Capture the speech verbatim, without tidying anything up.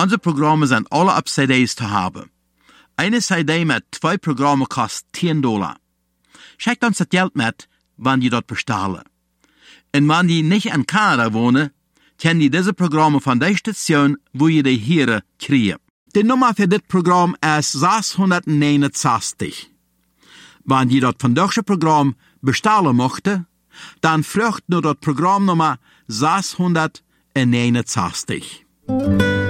Unsere Programme sind alle auf C Ds zu haben. Eine C D mit zwei Programmen kostet tien Dollar. Schickt uns das Geld mit, wenn die dort bestellen. Und wenn die nicht in Kanada wohnen, können die diese Programme von der Station, wo ihr die hier kriegen. Die Nummer für das Programm ist sechshundertneunundsechzig. Wenn die dort von diesem Programm bestellen möchten, dann fragt nur das Programmnummer sechshundertneunundsechzig.